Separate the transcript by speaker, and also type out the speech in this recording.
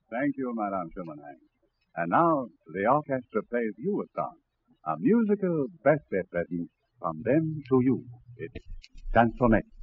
Speaker 1: Thank you, Madame Schumann. And now the orchestra plays you a song, a musical birthday present from them to you. It's Chansonette.